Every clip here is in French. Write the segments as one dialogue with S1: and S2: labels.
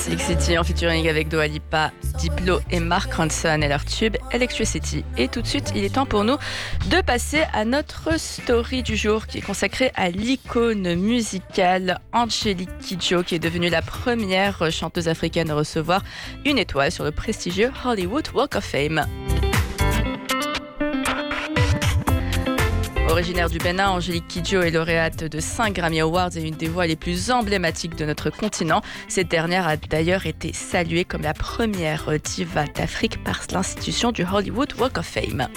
S1: Six City en featuring avec Dua Lipa, Diplo et Mark Ronson et leur tube Electricity. Et tout de suite, il est temps pour nous de passer à notre story du jour qui est consacrée à l'icône musicale Angélique Kidjo, qui est devenue la première chanteuse africaine à recevoir une étoile sur le prestigieux Hollywood Walk of Fame. Originaire du Bénin, Angélique Kidjo est lauréate de 5 Grammy Awards et une des voix les plus emblématiques de notre continent. Cette dernière a d'ailleurs été saluée comme la première diva d'Afrique par l'institution du Hollywood Walk of Fame.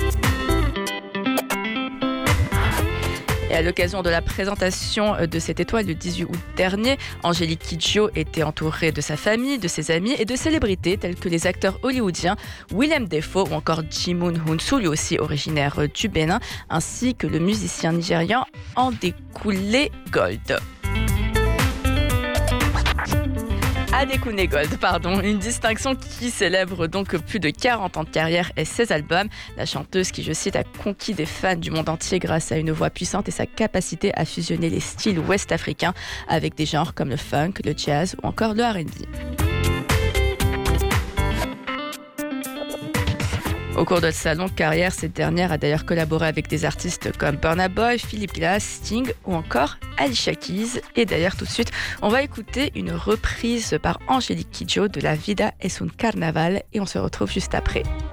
S1: Et à l'occasion de la présentation de cette étoile le 18 août dernier, Angélique Kidjo était entourée de sa famille, de ses amis et de célébrités tels que les acteurs hollywoodiens Willem Dafoe ou encore Jimoon Hunsu, lui aussi originaire du Bénin, ainsi que le musicien nigérian Adekunle Gold. Adekunle Gold, une distinction qui célèbre donc plus de 40 ans de carrière et 16 albums. La chanteuse qui, je cite, a conquis des fans du monde entier grâce à une voix puissante et sa capacité à fusionner les styles ouest-africains avec des genres comme le funk, le jazz ou encore le R&B. Au cours de sa longue carrière, cette dernière a d'ailleurs collaboré avec des artistes comme Burna Boy, Philip Glass, Sting ou encore Alicia Keys. Et d'ailleurs, tout de suite, on va écouter une reprise par Angélique Kidjo de La Vida es un Carnaval et on se retrouve juste après.